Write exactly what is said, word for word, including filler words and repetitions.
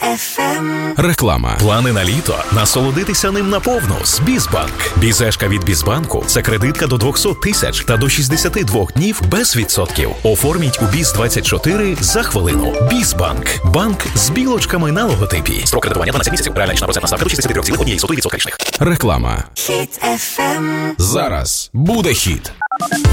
еф ем. Реклама. Плани на літо? Насолодитися ним наповну з Бізбанк. Бізешка від Бізбанку – це кредитка до двісті тисяч та до шістдесят два днів без відсотків. Оформіть у Біз двадцять чотири за хвилину. Бізбанк. Банк з білочками на логотипі. Строк кредитування дванадцять місяців. Реальна річна процентна ставка до шістдесят три цілих одна сотих відсотка річних. Реклама. Хіт еф ем. Зараз буде хіт.